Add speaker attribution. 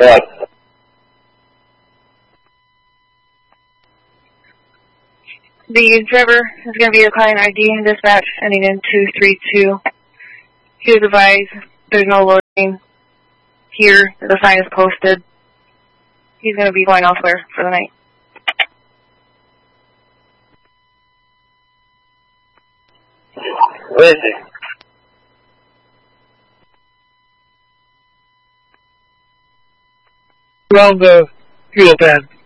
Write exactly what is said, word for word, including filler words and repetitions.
Speaker 1: What?
Speaker 2: The driver is going to be declining I D in dispatch, ending in two three two. He was advised there's no loading here. The sign is posted. He's going to be going elsewhere for the night.
Speaker 1: Where is he?
Speaker 3: Around the fuel pad.